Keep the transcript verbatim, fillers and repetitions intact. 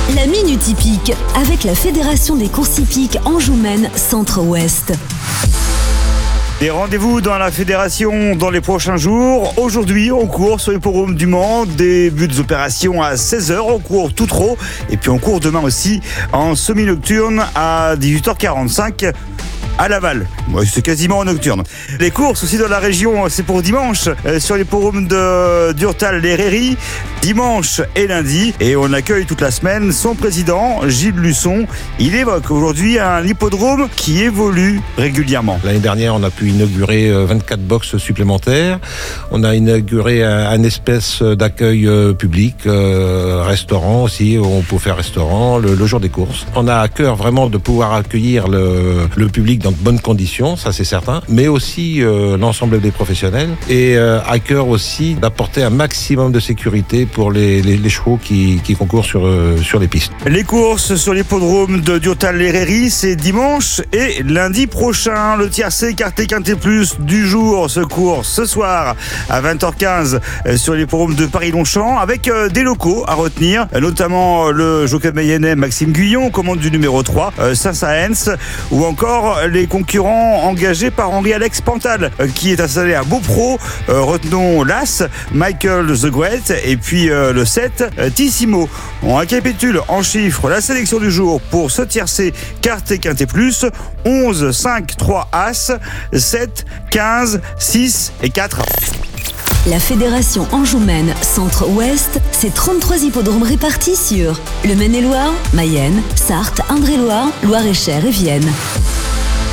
La Minute Hippique avec la Fédération des courses hippiques Anjou-Maine Centre-Ouest. Des rendez-vous dans la fédération dans les prochains jours. Aujourd'hui, on court sur l'hippodrome du Mans. Début des opérations à seize heures. On court tout trop. Et puis on court demain aussi en semi-nocturne à dix-huit heures quarante-cinq. À Laval. Ouais, c'est quasiment en nocturne. Les courses aussi dans la région, c'est pour dimanche, euh, sur l'hippodrome de Durtal-les-Rairies, dimanche et lundi. Et on accueille toute la semaine son président, Gilles Luçon. Il évoque aujourd'hui un hippodrome qui évolue régulièrement. L'année dernière, on a pu inaugurer vingt-quatre boxes supplémentaires. On a inauguré un, un espèce d'accueil euh, public, euh, restaurant aussi, où on peut faire restaurant le, le jour des courses. On a à cœur vraiment de pouvoir accueillir le, le public dans de bonnes conditions, ça c'est certain, mais aussi euh, l'ensemble des professionnels et euh, à cœur aussi d'apporter un maximum de sécurité pour les, les, les chevaux qui, qui concourent sur, euh, sur les pistes. Les courses sur l'hippodrome de Durtal-les-Rairies, c'est dimanche et lundi prochain. Le tiercé Quartet Quintet Plus du jour se court ce soir à vingt heures quinze sur l'hippodrome de Paris-Longchamp avec euh, des locaux à retenir, notamment le jockey mayennais Maxime Guyon, commande du numéro trois, euh, Saint-Saëns, ou encore les concurrents engagés par Henri-Alex Pantal euh, qui est installé à Beaupro. Euh, retenons l'As, Michael The Great, et puis euh, le sept, euh, Tissimo. On récapitule en chiffres la sélection du jour pour ce tiercé Quartet Quintet Plus: onze, cinq, trois As, sept, quinze, six et quatre. La Fédération Anjou-Maine Centre-Ouest, c'est trente-trois hippodromes répartis sur le Maine-et-Loire, Mayenne, Sarthe, Indre-et-Loire, Loire-et-Cher et Vienne.